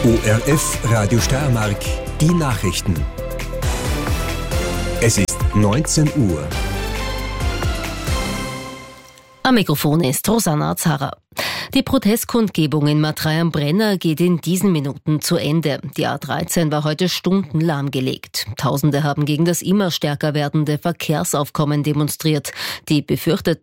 ORF Radio Steiermark, die Nachrichten. Es ist 19 Uhr. Am Mikrofon ist Rosanna Zarra. Die Protestkundgebung in Matrei am Brenner geht in diesen Minuten zu Ende. Die A13 war heute Stunden lahmgelegt. Tausende haben gegen das immer stärker werdende Verkehrsaufkommen demonstriert. Die befürchteten